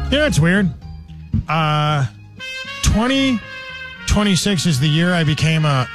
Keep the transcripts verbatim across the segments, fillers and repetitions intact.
You know, it's weird. Uh, twenty twenty-six is the year I became a,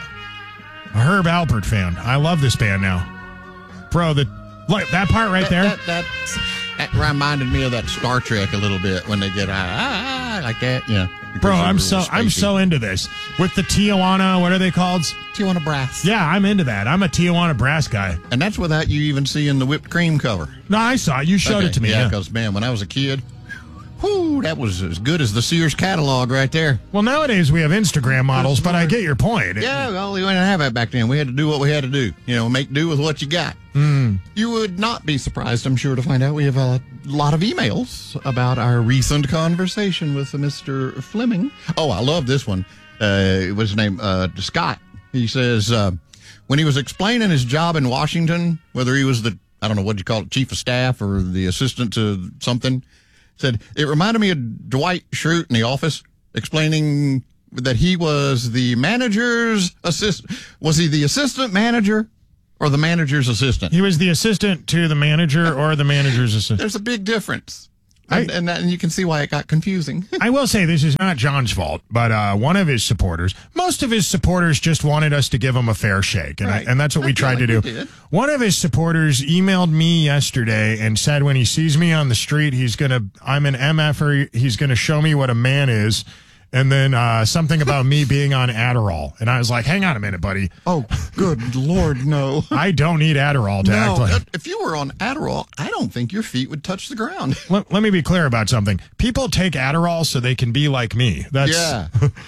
a Herb Alpert fan. I love this band now. Bro, the look, that part right that, there. That, that, that reminded me of that Star Trek a little bit when they get ah, ah, ah like that. Yeah. Bro, I'm so I'm so into this. With the Tijuana, what are they called? Tijuana Brass. Yeah, I'm into that. I'm a Tijuana Brass guy. And that's without you even seeing the whipped cream cover. No, I saw it. You showed okay. it to me. Yeah, Yeah, because, man, when I was a kid, whoo, that was as good as the Sears catalog right there. Well, nowadays we have Instagram models, but I get your point. Yeah, well, we didn't have that back then. We had to do what we had to do. You know, make do with what you got. Mm. You would not be surprised, I'm sure, to find out we have a lot of emails about our recent conversation with Mister Fleming. Oh, I love this one. Uh, it was named uh, Scott. He says, uh, when he was explaining his job in Washington, whether he was the, I don't know what you call it, chief of staff or the assistant to something, said, it reminded me of Dwight Schrute in The Office, explaining that he was the manager's assistant. Was he the assistant manager or the manager's assistant? He was the assistant to the manager or the manager's assistant. There's a big difference. And, I, and, that, and you can see why it got confusing. I will say this is not John's fault, but uh, one of his supporters, most of his supporters just wanted us to give him a fair shake, and, right. I, and that's what I we tried like to do. Did. One of his supporters emailed me yesterday and said when he sees me on the street, he's gonna, I'm an M F-er, he's going to show me what a man is. And then uh, something about me being on Adderall. And I was like, hang on a minute, buddy. Oh, good Lord, no. I don't need Adderall to no, act like... If you were on Adderall, I don't think your feet would touch the ground. Let, let me be clear about something. People take Adderall so they can be like me. That's, yeah.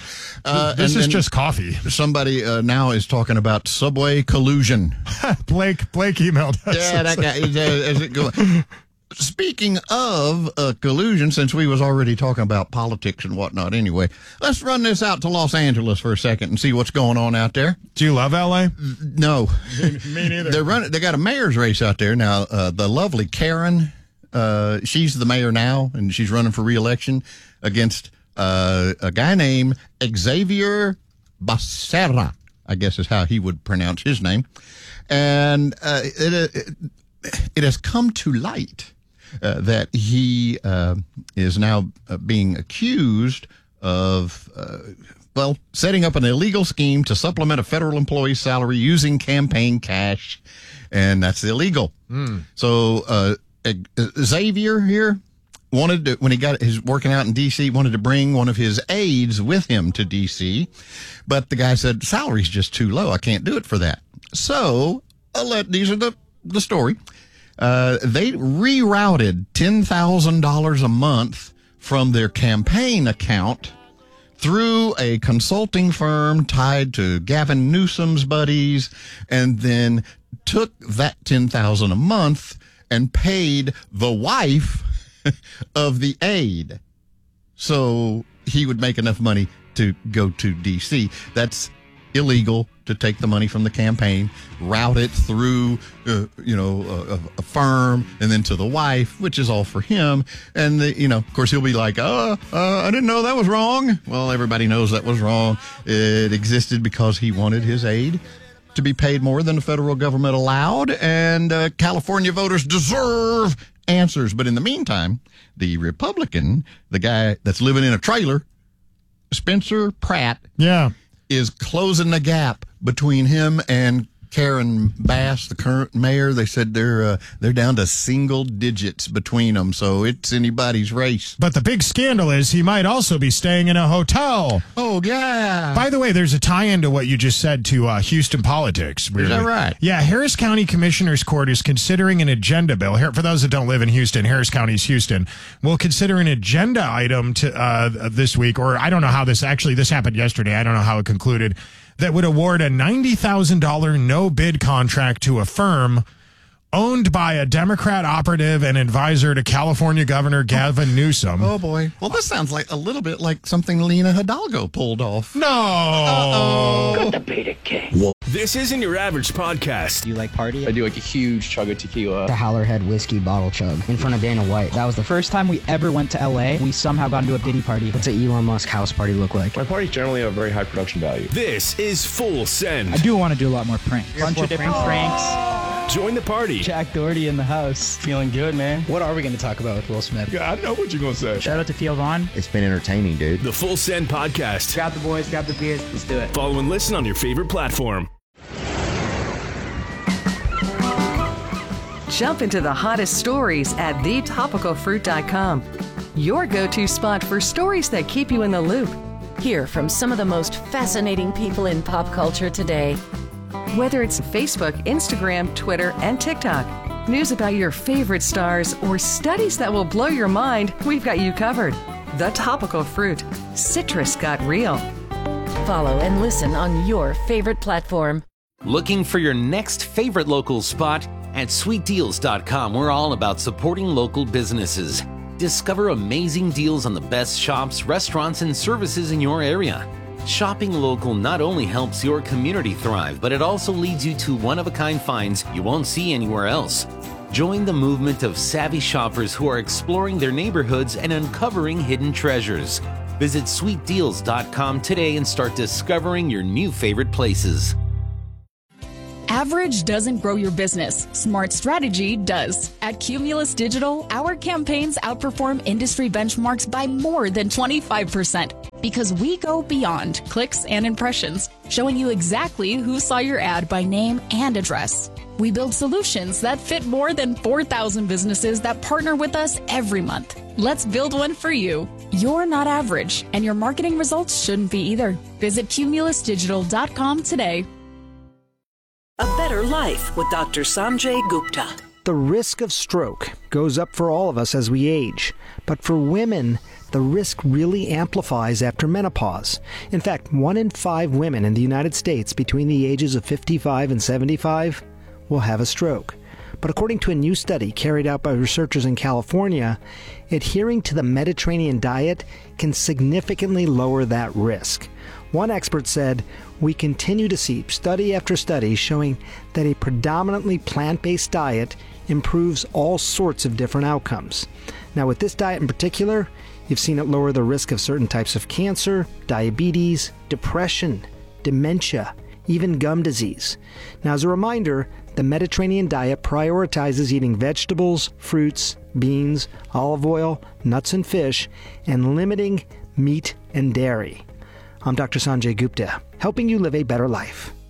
Uh, this and, is and just coffee. Somebody uh, now is talking about subway collusion. Blake Blake emailed us. Yeah, that guy. Uh, as it goes. Speaking of uh, collusion, since we was already talking about politics and whatnot anyway, let's run this out to Los Angeles for a second and see what's going on out there. Do you love L A? No. Me neither. They're running, they got a mayor's race out there. Now, uh, the lovely Karen, uh, she's the mayor now, and she's running for re-election against uh, a guy named Xavier Becerra, I guess is how he would pronounce his name. And uh, it, it, it has come to light Uh, that he uh, is now uh, being accused of, uh, well, setting up an illegal scheme to supplement a federal employee's salary using campaign cash, and that's illegal. Mm. So uh, Xavier here wanted to, when he got his working out in D C, wanted to bring one of his aides with him to D C, but the guy said, salary's just too low. I can't do it for that. So I'll let, these are the, the story. Uh, they rerouted ten thousand dollars a month from their campaign account through a consulting firm tied to Gavin Newsom's buddies, and then took that ten thousand dollars a month and paid the wife of the aide. So he would make enough money to go to D C. That's illegal to take the money from the campaign, route it through, uh, you know, a, a firm, and then to the wife, which is all for him. And, the, you know, of course, he'll be like, oh, uh, I didn't know that was wrong. Well, everybody knows that was wrong. It existed because he wanted his aide to be paid more than the federal government allowed, and uh, California voters deserve answers. But in the meantime, the Republican, the guy that's living in a trailer, Spencer Pratt, yeah, is closing the gap between him and Karen Bass, the current mayor. They said they're uh, they're down to single digits between them, so it's anybody's race. But the big scandal is he might also be staying in a hotel. Oh, yeah. By the way, there's a tie-in to what you just said to uh, Houston politics. Is that right? Yeah, Harris County Commissioner's Court is considering an agenda bill. Here, for those that don't live in Houston, Harris County is Houston. Will consider an agenda item to uh, this week, or I don't know how this actually this happened yesterday. I don't know how it concluded. That would award a ninety thousand dollars no-bid contract to a firm owned by a Democrat operative and advisor to California Governor Gavin Newsom. Oh, boy. Well, this sounds like a little bit like something Lena Hidalgo pulled off. No. Uh-oh. Good to be the king. This isn't your average podcast. Do you like party? I do like a huge chug of tequila. The Howlerhead whiskey bottle chug in front of Dana White. That was the First time we ever went to L A, we somehow got into a Diddy party. What's an Elon Musk house party look like? My parties generally have very high production value. This is Full Send. I do want to do a lot more pranks. A bunch of different pranks. Join the party. Jack Doherty in the house. Feeling good, man. What are we going to talk about with Will Smith? I know what you're going to say. Shout out to Theo Vaughn. It's been entertaining, dude. The Full Send Podcast. Grab the boys, grab the beers, let's do it. Follow and listen on your favorite platform. Jump into the hottest stories at the topical fruit dot com. Your go-to spot for stories that keep you in the loop. Hear from some of the most fascinating people in pop culture today. Whether it's Facebook, Instagram, Twitter, and TikTok, news about your favorite stars, or studies that will blow your mind, we've got you covered. The Topical Fruit. Citrus got real. Follow and listen on your favorite platform. Looking for your next favorite local spot? At sweet deals dot com, we're all about supporting local businesses. Discover amazing deals on the best shops, restaurants, and services in your area. Shopping local not only helps your community thrive, but it also leads you to one-of-a-kind finds you won't see anywhere else. Join the movement of savvy shoppers who are exploring their neighborhoods and uncovering hidden treasures. Visit sweet deals dot com today and start discovering your new favorite places. Average doesn't grow your business. Smart strategy does. At Cumulus Digital, our campaigns outperform industry benchmarks by more than twenty-five percent because we go beyond clicks and impressions, showing you exactly who saw your ad by name and address. We build solutions that fit more than four thousand businesses that partner with us every month. Let's build one for you. You're not average, and your marketing results shouldn't be either. Visit cumulus digital dot com today. A Better Life with Doctor Sanjay Gupta. The risk of stroke goes up for all of us as we age, but for women, the risk really amplifies after menopause. In fact, one in five women in the United States between the ages of fifty-five and seventy-five will have a stroke. But according to a new study carried out by researchers in California, adhering to the Mediterranean diet can significantly lower that risk. One expert said, "We continue to see study after study showing that a predominantly plant-based diet improves all sorts of different outcomes." Now, with this diet in particular, you've seen it lower the risk of certain types of cancer, diabetes, depression, dementia, even gum disease. Now, as a reminder, the Mediterranean diet prioritizes eating vegetables, fruits, beans, olive oil, nuts and fish, and limiting meat and dairy. I'm Doctor Sanjay Gupta, helping you live a better life.